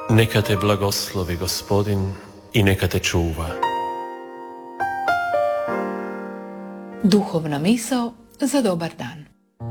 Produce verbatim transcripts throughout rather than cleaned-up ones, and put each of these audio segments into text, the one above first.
Neka te blagoslovi Gospodin i neka te čuva. Duhovna misao za dobar dan.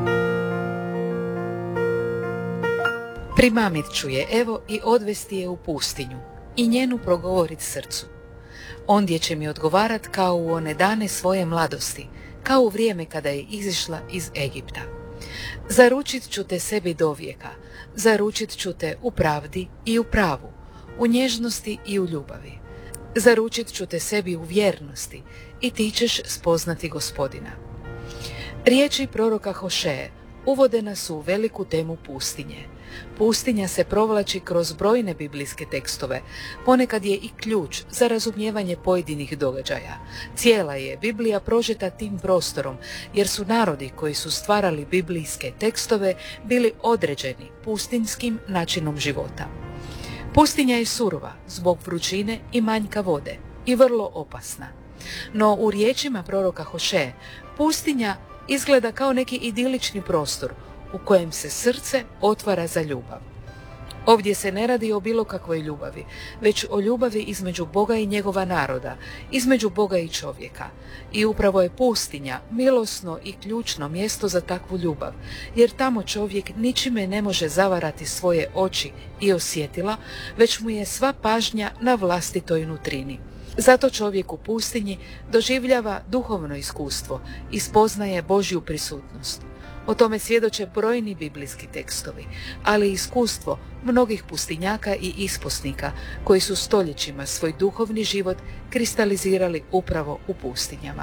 Primamit ću je, evo, i odvesti je u pustinju i njenu progovorit srcu. Ondje će mi odgovarat kao u one dane svoje mladosti, kao u vrijeme kada je izišla iz Egipta. Zaručit ću te sebi dovijeka, zaručit ću te u pravdi i u pravu, u nježnosti i u ljubavi. Zaručit ću te sebi u vjernosti i ti ćeš spoznati Gospodina. Riječi proroka Hošeje uvode nas u veliku temu pustinje. Pustinja se provlači kroz brojne biblijske tekstove, ponekad je i ključ za razumijevanje pojedinih događaja. Cijela je Biblija prožeta tim prostorom, jer su narodi koji su stvarali biblijske tekstove bili određeni pustinjskim načinom života. Pustinja je surova zbog vrućine i manjka vode i vrlo opasna. No u riječima proroka Hošeje pustinja izgleda kao neki idilični prostor u kojem se srce otvara za ljubav. Ovdje se ne radi o bilo kakvoj ljubavi, već o ljubavi između Boga i njegova naroda, između Boga i čovjeka. I upravo je pustinja milosno i ključno mjesto za takvu ljubav, jer tamo čovjek ničime ne može zavarati svoje oči i osjetila, već mu je sva pažnja na vlastitoj nutrini. Zato čovjek u pustinji doživljava duhovno iskustvo i spoznaje Božju prisutnost. O tome svjedoče brojni biblijski tekstovi, ali i iskustvo mnogih pustinjaka i isposnika koji su stoljećima svoj duhovni život kristalizirali upravo u pustinjama.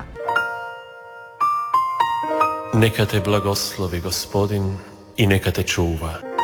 Neka te blagoslovi Gospodin i neka te čuva.